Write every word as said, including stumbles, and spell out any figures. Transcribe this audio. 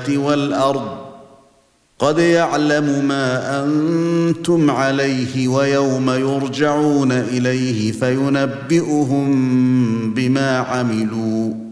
السماوات والأرض قد يعلم ما أنتم عليه ويوم يرجعون إليه فينبئهم بما عملوا